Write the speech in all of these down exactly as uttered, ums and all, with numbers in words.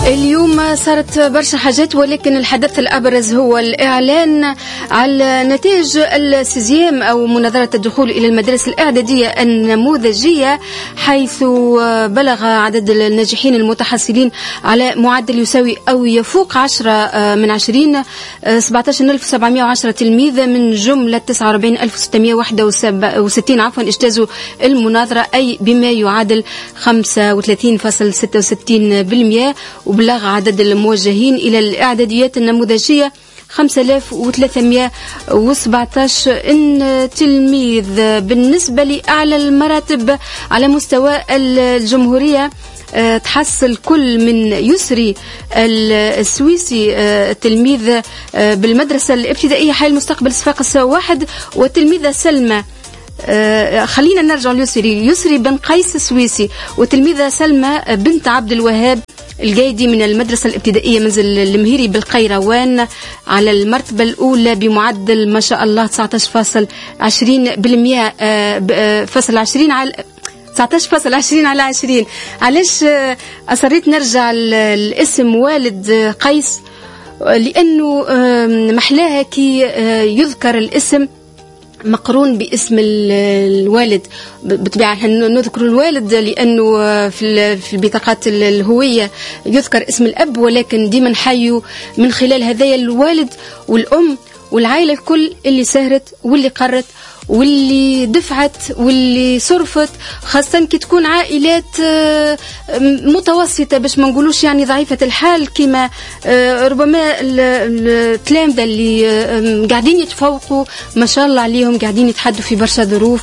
اليوم صارت برشا حاجات، ولكن الحدث الأبرز هو الإعلان على نتائج السيزيام أو مناظرة الدخول إلى المدارس الإعدادية النموذجية، حيث بلغ عدد الناجحين المتحصلين على معدل يساوي أو يفوق عشرة من عشرين سبعة عشر ألف وسبعمائة وعشرة تلميذ من جملة تسعة وأربعين ألف وستمائة وواحد وستين عفوا اجتازوا المناظرة، أي بما يعادل خمسة وثلاثين فاصلة ستة وستين بالمئة. وبلغ عدد الموجهين إلى الإعداديات النموذجية خمسة آلاف وثلاثمائة وسبعة عشر تلميذ. بالنسبة لأعلى المراتب على مستوى الجمهورية، تحصل كل من يسري السويسي تلميذ بالمدرسة الابتدائية حي المستقبل صفاقس واحد، والتلميذة سلمى آه خلينا نرجع ليسري يسري بن قيس السويسي، وتلميذة سلمى بنت عبد الوهاب القايدي من المدرسة الابتدائية منزل المهيري بالقيروان على المرتبة الأولى بمعدل ما شاء الله تسعة عشر فاصلة عشرين بالمئة آه فاصل عشرين على تسعة عشر فاصلة عشرين على عشرين. علاش أصريت نرجع الاسم والد قيس؟ لأنه محلاها كي يذكر الاسم مقرون باسم الوالد. بطبيعة نذكر الوالد لأنه في في بطاقات الهوية يذكر اسم الأب، ولكن ديما نحيوا من خلال هذايا الوالد والأم والعائلة الكل اللي سهرت واللي قرت واللي دفعت واللي صرفت، خاصة كي تكون عائلات متوسطة باش ما نقولوش يعني ضعيفة الحال، كما ربما التلامذة اللي قاعدين يتفوقوا ما شاء الله عليهم، قاعدين يتحدوا في برشا ظروف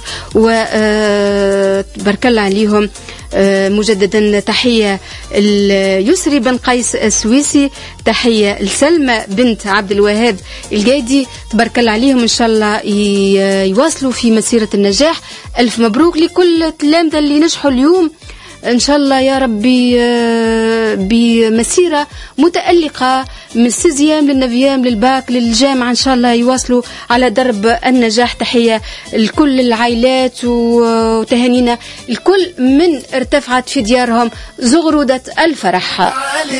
وبارك الله عليهم. مجددا تحية اليسري بن قيس السويسي، تحية لسلمى بنت عبد الوهاب القايدي، تبارك الله عليهم، إن شاء الله يواصلوا في مسيرة النجاح. ألف مبروك لكل التلامذة اللي نجحوا اليوم، إن شاء الله يا ربي بمسيرة متألقة من السيزيام للنفيام للباك للجامعة، إن شاء الله يواصلوا على درب النجاح. تحية لكل العائلات وتهانينا الكل من ارتفعت في ديارهم زغرودة الفرح.